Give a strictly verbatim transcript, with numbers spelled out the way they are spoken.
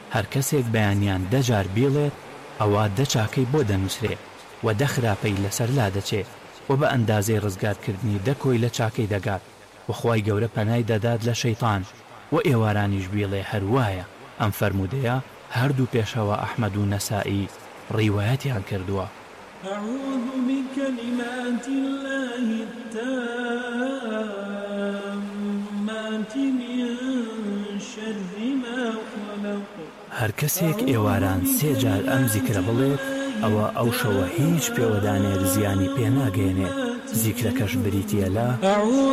هەر کەسێک بەیانیان دەجار بیڵێت ئەوە دە چاکەی بۆ دەنووسرێ و دە خراپەی لەسەر لا دەچێ و بە ئەندازەی ڕزگارکردنی دەکۆی لە چاکەی دەگات و خوای گەورە پەنای دەدات لە شەیطان و ئێوارانیش بیڵێ هەروایە. ئەم فەرموودەیە هەردوو پێشەوە ئەحمەد و نەسائی ڕیوایەتیان کردووە. أعوذ بكلمات الله التامات من شر ما خلق. هەر کەسێک ئێواران سێ جار ئەم زیکرە بڵێت ئەوە ئەو شەوە هیچ پێوەدانێر زیانی پێ ناگەێنێت. زیکرەکەش بریتیە لە